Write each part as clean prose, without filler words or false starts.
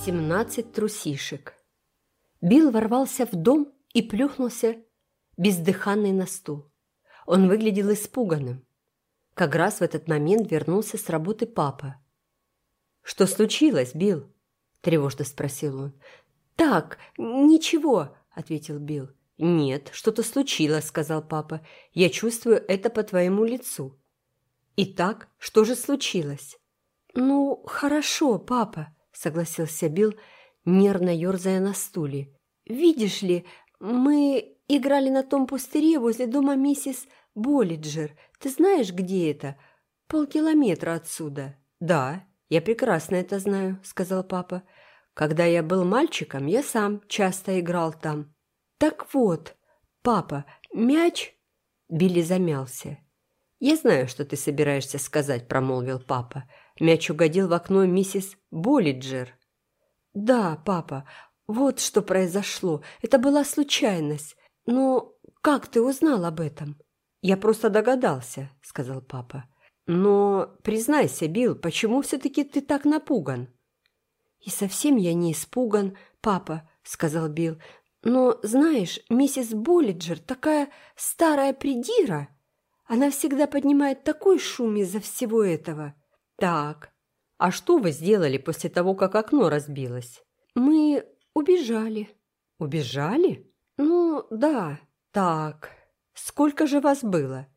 17 трусишек. Билл ворвался в дом и плюхнулся бездыханный на стул. Он выглядел испуганным. Как раз в этот момент вернулся с работы папа. «Что случилось, Билл?» – тревожно спросил он. «Так, ничего», – ответил Билл. «Нет, что-то случилось», – сказал папа. «Я чувствую это по твоему лицу». «Итак, что же случилось?» «Ну, хорошо, папа», – согласился Билл, нервно ерзая на стуле. «Видишь ли, мы играли на том пустыре возле дома миссис Боллиджер. Ты знаешь, где это? Полкилометра отсюда». «Да, я прекрасно это знаю», – сказал папа. «Когда я был мальчиком, я сам часто играл там». «Так вот, папа, мяч...» Билли замялся. «Я знаю, что ты собираешься сказать», – промолвил папа. «Мяч угодил в окно миссис Боллиджер». «Да, папа, вот что произошло. Это была случайность. Но как ты узнал об этом?» «Я просто догадался», – сказал папа. «Но, признайся, Билл, почему все-таки ты так напуган?» «И совсем я не испуган, папа», – сказал Билл. «Но, знаешь, миссис Боллиджер такая старая придира. Она всегда поднимает такой шум из-за всего этого». «Так, а что вы сделали после того, как окно разбилось?» «Мы убежали». «Убежали?» «Ну, да». «Так, сколько же вас было?»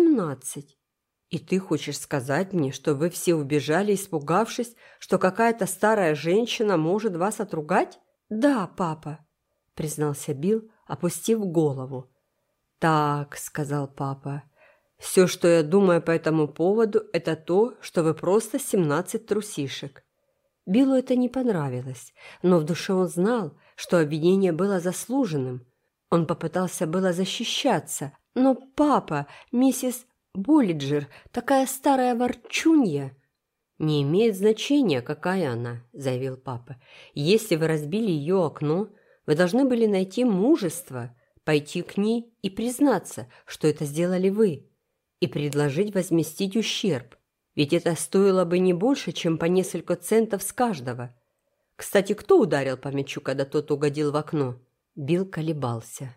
17. «И ты хочешь сказать мне, что вы все убежали, испугавшись, что какая-то старая женщина может вас отругать?» «Да, папа», – признался Билл, опустив голову. «Так», – сказал папа, – «все, что я думаю по этому поводу, это то, что вы просто 17 трусишек». Биллу это не понравилось, но в душе он знал, что обвинение было заслуженным. Он попытался было защищаться, но папа, миссис Боллиджер, такая старая ворчунья. «Не имеет значения, какая она», – заявил папа. «Если вы разбили ее окно, вы должны были найти мужество, пойти к ней и признаться, что это сделали вы, и предложить возместить ущерб. Ведь это стоило бы не больше, чем по несколько центов с каждого. Кстати, кто ударил по мячу, когда тот угодил в окно?» Билл колебался.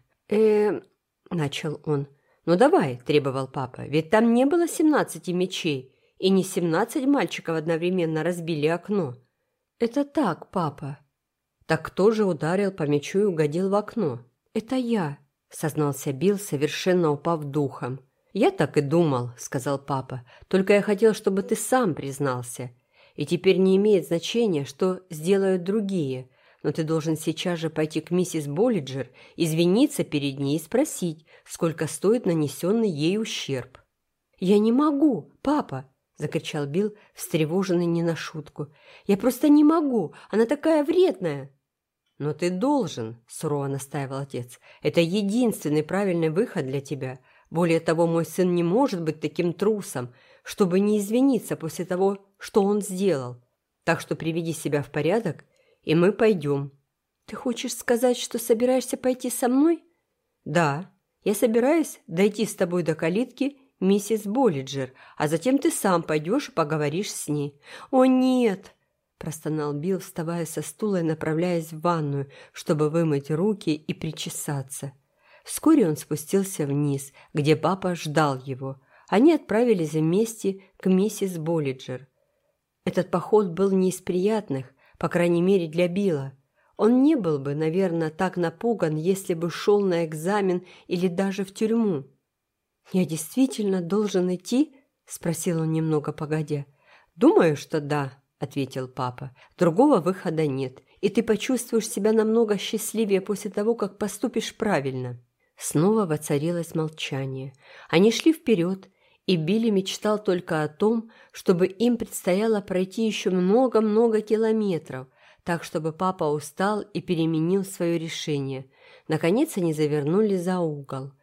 Начал он. «Ну давай», – требовал папа, – «ведь там не было 17 мячей, и не 17 мальчиков одновременно разбили окно». «Это так, папа». «Так кто же ударил по мячу и угодил в окно?» «Это я», – сознался Билл, совершенно упав духом. «Я так и думал», – сказал папа, – «только я хотел, чтобы ты сам признался. И теперь не имеет значения, что сделают другие, но ты должен сейчас же пойти к миссис Боллиджер, извиниться перед ней и спросить, сколько стоит нанесенный ей ущерб». «Я не могу, папа», – закричал Билл, встревоженный не на шутку. «Я просто не могу, она такая вредная». «Но ты должен», – сурово настаивал отец. «Это единственный правильный выход для тебя. Более того, мой сын не может быть таким трусом, чтобы не извиниться после того, что он сделал. Так что приведи себя в порядок, и мы пойдем». «Ты хочешь сказать, что собираешься пойти со мной?» «Да, я собираюсь дойти с тобой до калитки миссис Боллиджер, а затем ты сам пойдешь и поговоришь с ней». «О, нет!» – простонал Билл, вставая со стула и направляясь в ванную, чтобы вымыть руки и причесаться. Вскоре он спустился вниз, где папа ждал его. Они отправились вместе к миссис Боллиджер. Этот поход был не из приятных, по крайней мере для Билла. Он не был бы, наверное, так напуган, если бы шел на экзамен или даже в тюрьму. «Я действительно должен идти?» – спросил он немного погодя. «Думаю, что да», – ответил папа. «Другого выхода нет, и ты почувствуешь себя намного счастливее после того, как поступишь правильно». Снова воцарилось молчание. Они шли вперед, и Билли мечтал только о том, чтобы им предстояло пройти еще много-много километров, так чтобы папа устал и переменил свое решение. Наконец они завернули за угол.